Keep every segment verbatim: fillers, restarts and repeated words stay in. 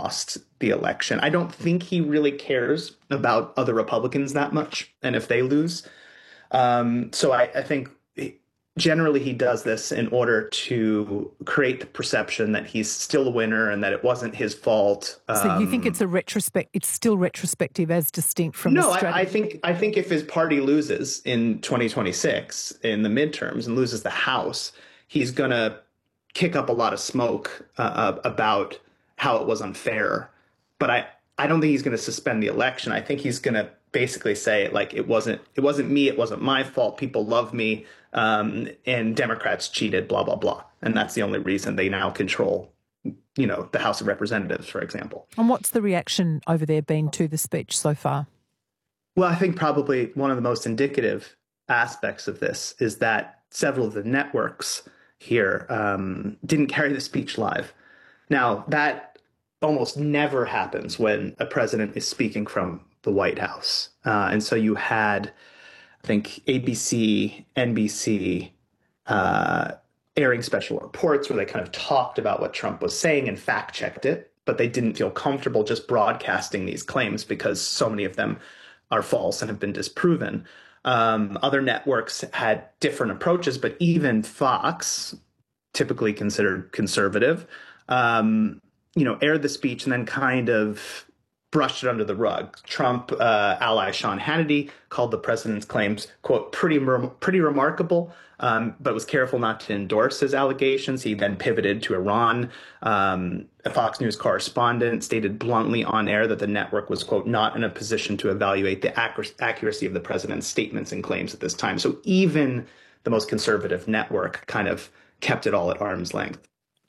lost the election. I don't think he really cares about other Republicans that much, and if they lose. Um, so I, I think generally he does this in order to create the perception that he's still a winner and that it wasn't his fault. So you think Um, it's a retrospect? It's still retrospective, as distinct from no, the strategy? I, I think I think if his party loses in twenty twenty-six in the midterms and loses the House, he's going to kick up a lot of smoke uh, about how it was unfair. But I, I don't think he's going to suspend the election. I think he's going to basically say, like, it wasn't it wasn't me. It wasn't my fault. People love me. Um, and Democrats cheated, blah, blah, blah. And that's the only reason they now control, you know, the House of Representatives, for example. And what's the reaction over there been to the speech so far? Well, I think probably one of the most indicative aspects of this is that several of the networks here um, didn't carry the speech live. Now, that almost never happens when a president is speaking from the White House. Uh, and so you had, I think, A B C, N B C uh, airing special reports where they kind of talked about what Trump was saying and fact-checked it, but they didn't feel comfortable just broadcasting these claims because so many of them are false and have been disproven. Um, other networks had different approaches, but even Fox, typically considered conservative, um, you know, aired the speech and then kind of brushed it under the rug. Trump uh, ally Sean Hannity called the president's claims, quote, pretty pretty remarkable, um, but was careful not to endorse his allegations. He then pivoted to Iran. Um, a Fox News correspondent stated bluntly on air that the network was, quote, not in a position to evaluate the accuracy accuracy of the president's statements and claims at this time. So even the most conservative network kind of kept it all at arm's length.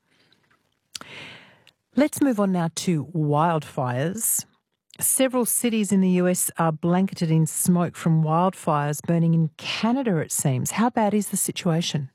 Let's move on now to wildfires. Several cities in the U S are blanketed in smoke from wildfires burning in Canada, it seems. How bad is the situation?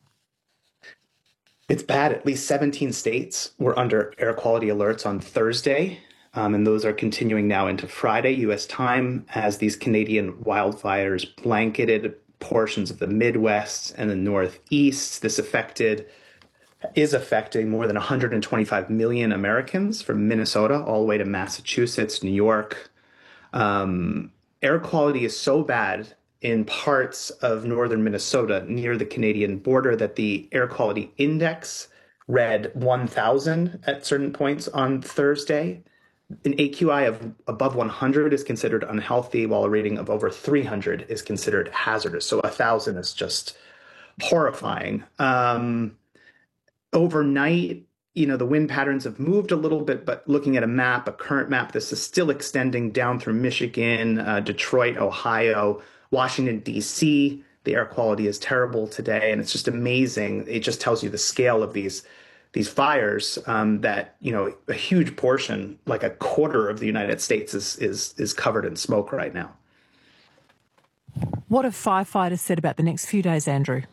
It's bad. At least seventeen states were under air quality alerts on Thursday, um, and those are continuing now into Friday, U S time, as these Canadian wildfires blanketed portions of the Midwest and the Northeast. This affected is affecting more than one hundred twenty-five million Americans from Minnesota all the way to Massachusetts, New York. Um, air quality is so bad in parts of northern Minnesota near the Canadian border that the air quality index read one thousand at certain points on Thursday. An A Q I of above one hundred is considered unhealthy, while a rating of over three hundred is considered hazardous. So one thousand is just horrifying. Um, Overnight, you know, the wind patterns have moved a little bit, but looking at a map, a current map, this is still extending down through Michigan, uh, Detroit, Ohio, Washington, D C. The air quality is terrible today, and it's just amazing. It just tells you the scale of these these fires, um, that, you know, a huge portion, like a quarter of the United States is is is covered in smoke right now. What have firefighters said about the next few days, Andrew?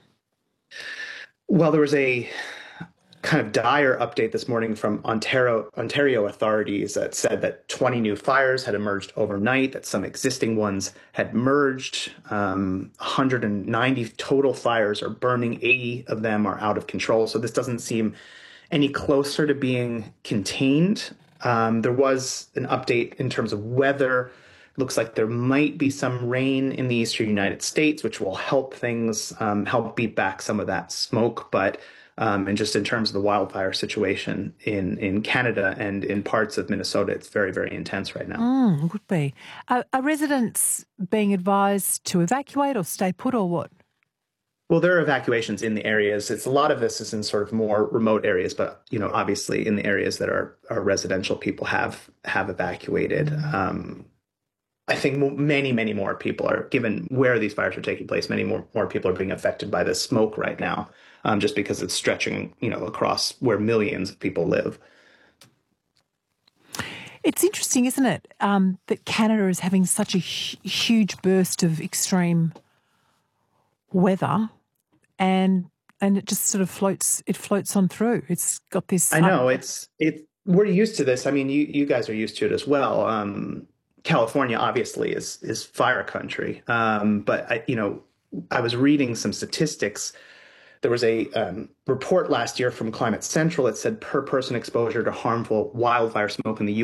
Well, there was a kind of dire update this morning from Ontario Ontario authorities that said that twenty new fires had emerged overnight, that some existing ones had merged. Um, one hundred ninety total fires are burning, eighty of them are out of control. So this doesn't seem any closer to being contained. Um, there was an update in terms of weather. Looks like there might be some rain in the eastern United States, which will help things, um, help beat back some of that smoke. But Um, and just in terms of the wildfire situation in, in Canada and in parts of Minnesota, it's very, very intense right now. Mm, it would be. Are, are residents being advised to evacuate or stay put or what? Well, there are evacuations in the areas. It's a lot of this is in sort of more remote areas, but, you know, obviously in the areas that are, are residential, people have have evacuated. Mm-hmm. Um, I think many, many more people are, given where these fires are taking place, many more, more people are being affected by the smoke right now. Um, just because it's stretching, you know, across where millions of people live. It's interesting, isn't it, um, that Canada is having such a hu- huge burst of extreme weather, and and it just sort of floats. It floats on through. It's got this. I know it's it. We're used to this. I mean, you you guys are used to it as well. Um, California obviously is is fire country, um, but I, you know, I was reading some statistics. There was a um, report last year from Climate Central that said per person exposure to harmful wildfire smoke in the U